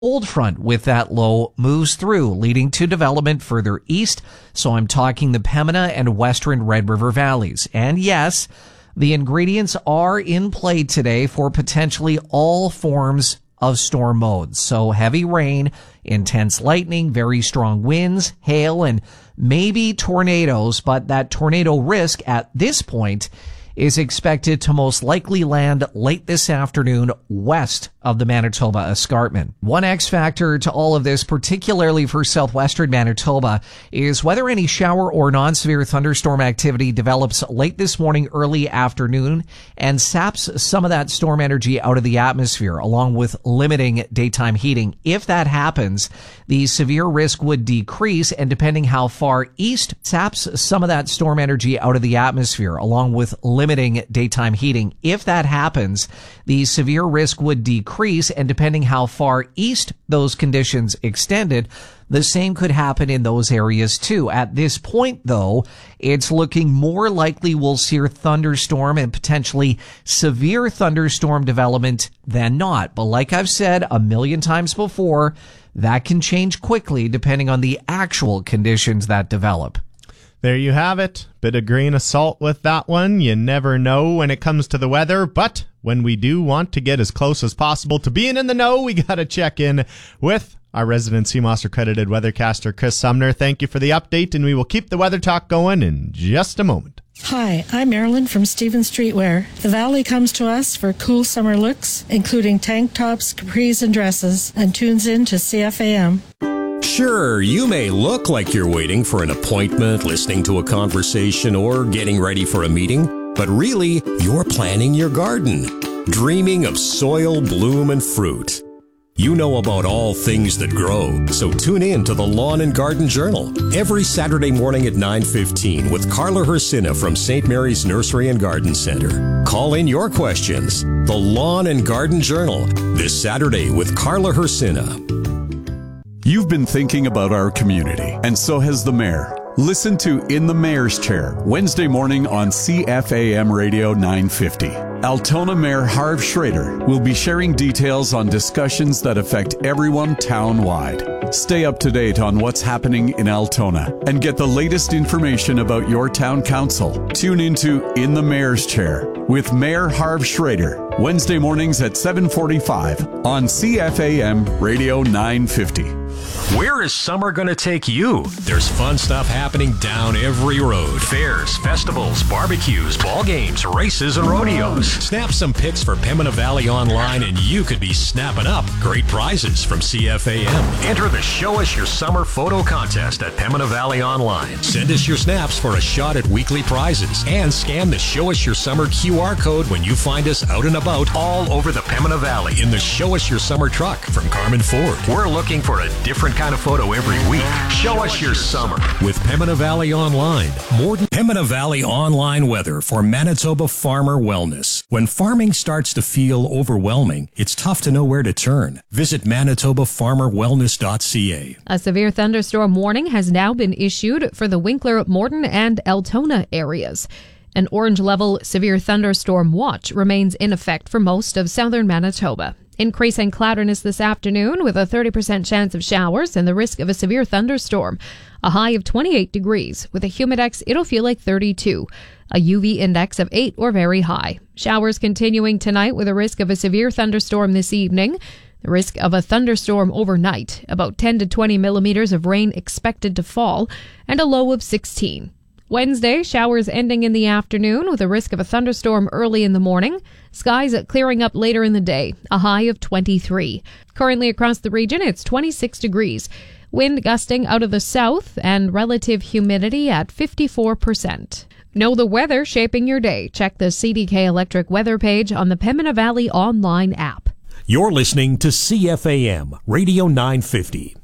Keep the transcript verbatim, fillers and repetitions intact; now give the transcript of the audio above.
Cold front with that low moves through, leading to development further east. So I'm talking the Pembina and western Red River valleys. And yes, the ingredients are in play today for potentially all forms of storm modes. So heavy rain, intense lightning, very strong winds, hail, and maybe tornadoes. But that tornado risk at this point is expected to most likely land late this afternoon west of the Manitoba Escarpment. One X factor to all of this, particularly for southwestern Manitoba, is whether any shower or non-severe thunderstorm activity develops late this morning, early afternoon, and saps some of that storm energy out of the atmosphere, along with limiting daytime heating. If that happens, the severe risk would decrease, and depending how far east, saps some of that storm energy out of the atmosphere, along with limiting daytime heating. If that happens, the severe risk would decrease, and depending how far east those conditions extended, the same could happen in those areas too. At this point, though, it's looking more likely we'll see thunderstorm and potentially severe thunderstorm development than not. But like I've said a million times before, that can change quickly depending on the actual conditions that develop. There you have it. Bit of grain of salt with that one. You never know when it comes to the weather, but when we do want to get as close as possible to being in the know, we got to check in with our resident C M O S accredited weathercaster, Chris Sumner. Thank you for the update, and we will keep the weather talk going in just a moment. Hi, I'm Marilyn from Stephen Streetwear. The Valley comes to us for cool summer looks, including tank tops, capris, and dresses, and tunes in to C F A M. Sure, you may look like you're waiting for an appointment, listening to a conversation, or getting ready for a meeting, but really, you're planning your garden, dreaming of soil, bloom, and fruit. You know about all things that grow, so tune in to the Lawn and Garden Journal every Saturday morning at nine fifteen with Carla Hersina from Saint Mary's Nursery and Garden Center. Call in your questions. The Lawn and Garden Journal, this Saturday with Carla Hersina. You've been thinking about our community, and so has the mayor. Listen to In the Mayor's Chair, Wednesday morning on C F A M Radio nine fifty. Altona Mayor Harv Schrader will be sharing details on discussions that affect everyone town-wide. Stay up to date on what's happening in Altona and get the latest information about your town council. Tune into In the Mayor's Chair with Mayor Harv Schrader, Wednesday mornings at seven forty-five on C F A M Radio nine fifty. Where is summer going to take you? There's fun stuff happening down every road. Fairs, festivals, barbecues, ball games, races, and rodeos. Snap some pics for Pembina Valley Online and you could be snapping up great prizes from C F A M. Enter the Show Us Your Summer photo contest at Pembina Valley Online. Send us your snaps for a shot at weekly prizes and scan the Show Us Your Summer Q R code when you find us out and about all over the Pembina Valley in the Show Us Your Summer truck from Carmen Ford. We're looking for a different kind of photo every week. Show us your summer with Pembina Valley Online. More than Pembina Valley Online weather for Manitoba farmer wellness. When farming starts to feel overwhelming, it's tough to know where to turn. Visit manitoba farmer wellness dot c a. A severe thunderstorm warning has now been issued for the Winkler, Morton, and Altona areas. An orange-level severe thunderstorm watch remains in effect for most of southern Manitoba. Increasing cloudiness this afternoon with a thirty percent chance of showers and the risk of a severe thunderstorm. A high of twenty-eight degrees. With a humidex, it'll feel like thirty-two. A U V index of eight or very high. Showers continuing tonight with a risk of a severe thunderstorm this evening. The risk of a thunderstorm overnight. About ten to twenty millimeters of rain expected to fall. And a low of sixteen. Wednesday, showers ending in the afternoon with a risk of a thunderstorm early in the morning. Skies clearing up later in the day, a high of twenty-three. Currently across the region, it's twenty-six degrees. Wind gusting out of the south and relative humidity at fifty-four percent. Know the weather shaping your day. Check the C D K Electric weather page on the Pembina Valley Online app. You're listening to C F A M Radio nine fifty.